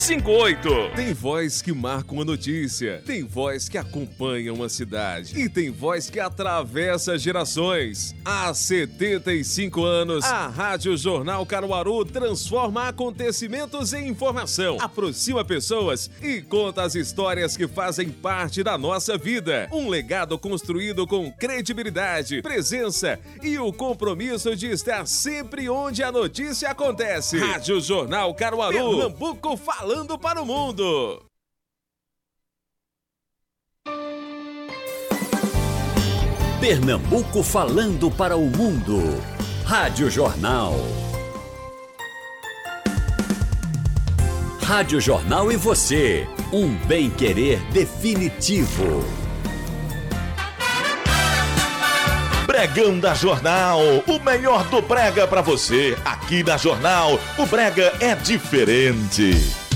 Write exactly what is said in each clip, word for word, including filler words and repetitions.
cinco oito. Tem voz que marca uma notícia, tem voz que acompanha uma cidade e tem voz que atravessa gerações. Há setenta e cinco anos, a Rádio Jornal Caruaru transforma acontecimentos em informação, aproxima pessoas e conta as histórias que fazem parte da nossa vida. Um legado construído com credibilidade, presença e o compromisso de estar sempre onde a notícia acontece. Rádio Jornal Caruaru, Pernambuco falando Falando para o mundo. Pernambuco falando para o mundo. Rádio Jornal. Rádio Jornal e você. Um bem-querer definitivo. Bregão da Jornal, o melhor do brega para você. Aqui na Jornal, o brega é diferente.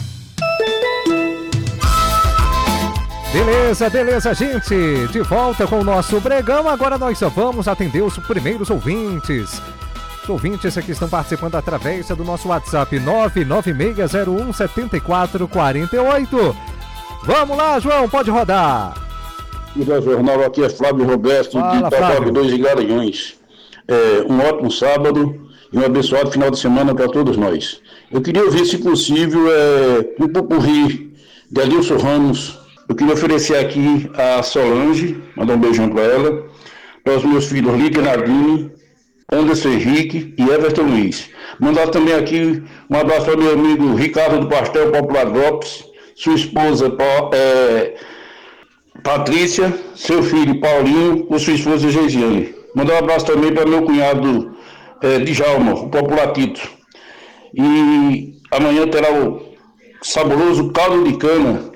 Beleza, beleza, gente. De volta com o nosso Bregão. Agora nós só vamos atender os primeiros ouvintes. Os ouvintes que estão participando através do nosso WhatsApp nove nove seis zero um sete quatro quatro oito. Vamos lá, João, pode rodar. E da Jornal, aqui é Flávio Roberto, Fala, de Itaquá dois em Garanhuns. É, um ótimo sábado e um abençoado final de semana para todos nós. Eu queria ouvir, se possível, é, um popurrí de Adilson Ramos. Eu queria oferecer aqui a Solange, mandar um beijão para ela, para os meus filhos Lica e Nadine, Anderson Henrique e Everton Luiz. Mandar também aqui um abraço para meu amigo Ricardo do Pastel Popular Drops, sua esposa é, Patrícia, seu filho Paulinho, com sua esposa Geisiane. Mandar um abraço também para meu cunhado é, Djalma, o Popular Tito. E amanhã terá o saboroso caldo de cana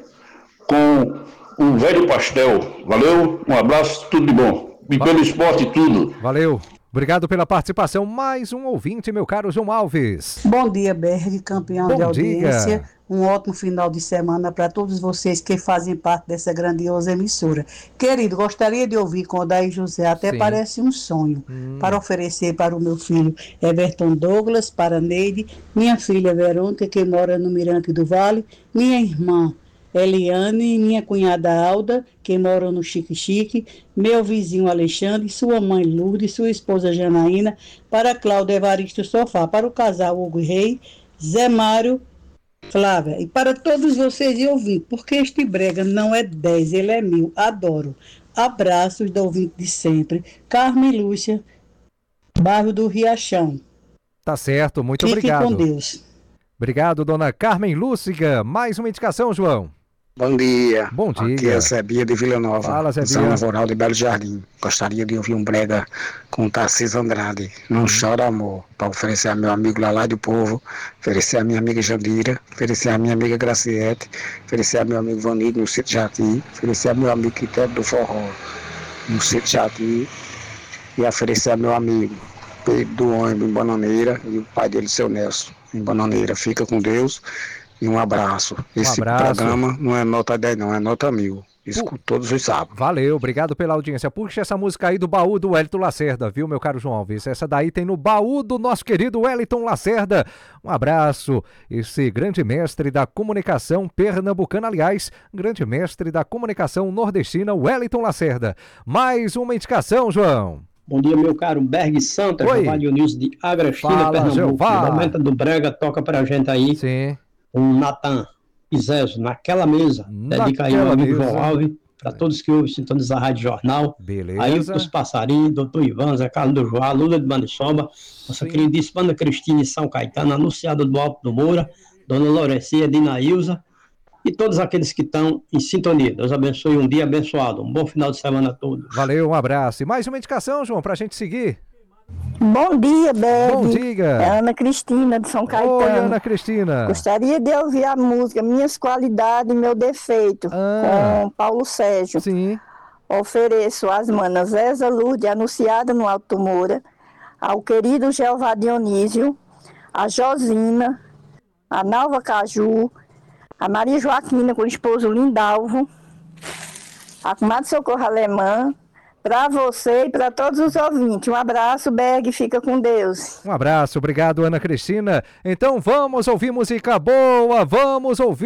com o velho pastel. Valeu, um abraço, tudo de bom. E pelo esporte, tudo. Valeu. Obrigado pela participação. Mais um ouvinte, meu caro João Alves. Bom dia, Berg, campeão Bom de audiência. Dia. Um ótimo final de semana para todos vocês que fazem parte dessa grandiosa emissora. Querido, gostaria de ouvir com o Odair José, até Sim. parece um sonho, hum. para oferecer para o meu filho Everton Douglas, para Neide, minha filha Verônica, que mora no Mirante do Vale, minha irmã Eliane, minha cunhada Alda, que mora no Chique Chique, meu vizinho Alexandre, sua mãe Lourdes, sua esposa Janaína, para Cláudio Evaristo Sofá, para o casal Hugo Rei, Zé Mário, Flávia, e para todos vocês e ouvir, porque este brega não é dez, ele é mil, adoro. Abraços do ouvinte de sempre, Carmen Lúcia, bairro do Riachão. Tá certo, muito Fique obrigado. com Deus. Obrigado, dona Carmen Lúcia. Mais uma indicação, João. Bom dia. Bom dia. Aqui é Zebia de Vila Nova. Fala, Zebia. São Lavoral de Belo Jardim. Gostaria de ouvir um brega com Tarcísio Andrade. Não chora amor. Para oferecer a meu amigo Lalá do Povo, oferecer a minha amiga Jandira, oferecer a minha amiga Graciete, oferecer a meu amigo Vanido no Sítio Jati, oferecer a meu amigo Quitério do Forró no Sítio Jati e oferecer a meu amigo Pedro do Ônibus em Bananeira e o pai dele, seu Nelson, em Bananeira. Fica com Deus. E um abraço. Esse um abraço. programa não é nota dez, não, é nota mil. Escuto uh, todos os sábados. Valeu, obrigado pela audiência. Puxa essa música aí do baú do Wellington Lacerda, viu, meu caro João Alves? Essa daí tem no baú do nosso querido Wellington Lacerda. Um abraço. Esse grande mestre da comunicação pernambucana, aliás, grande mestre da comunicação nordestina, Wellington Lacerda. Mais uma indicação, João. Bom dia, meu caro Berg Santa, Giovanni News de Agrostina, Pernambuco. O momento do brega toca pra gente aí. Sim. Um Natan Iséso, naquela mesa. Naquela Dedica aí ao amigo mesa. João Alves, para todos que ouvem sintonizar a Rádio Jornal. Beleza. Aí os passarinhos, doutor Ivan, Zé Carlos do Joá, Lula de Maniçoba, nossa Sim. queridíssima Ana Cristina de São Caetano, anunciada do Alto do Moura, dona Laurencia, Dina Ilza, e todos aqueles que estão em sintonia. Deus abençoe, um dia abençoado. Um bom final de semana a todos. Valeu, um abraço. E mais uma indicação, João, pra gente seguir. Bom dia, Berg. Bom dia. É Ana Cristina, de São Caetano. Oi, Ana Cristina. Gostaria de ouvir a música Minhas Qualidades e Meu Defeito, ah, com Paulo Sérgio. Sim. Ofereço às manas Zéza Lourdes, anunciada no Alto Moura, ao querido Jeová Dionísio, a Josina, a Nalva Caju, a Maria Joaquina com o esposo Lindalvo, a comadre Socorro Alemã, para você e para todos os ouvintes. Um abraço, Berg, fica com Deus. Um abraço, obrigado, Ana Cristina. Então vamos ouvir música boa, vamos ouvir